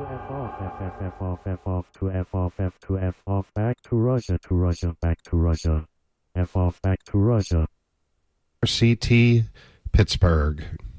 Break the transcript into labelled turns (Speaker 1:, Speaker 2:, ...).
Speaker 1: F off, F off, F off, to F off, F to F off, back to Russia, back to Russia. F off, back to Russia.
Speaker 2: CT Pittsburgh.